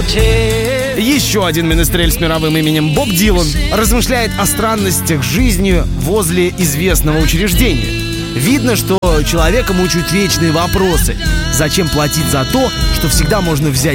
Еще один менестрель с мировым именем Боб Дилан размышляет о странностях жизни возле известного учреждения. Видно, что человека мучают вечные вопросы. Зачем платить за то, что всегда можно взять